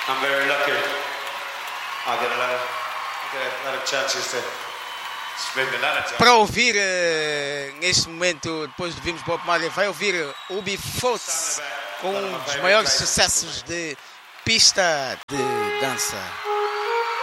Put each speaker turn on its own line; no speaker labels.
I'm very lucky. I get a lot of chances to spend another time.
Para ouvir neste momento, depois de vimos Bob Marley, vai ouvir UB40 com um dos maiores sucessos de pista de dança.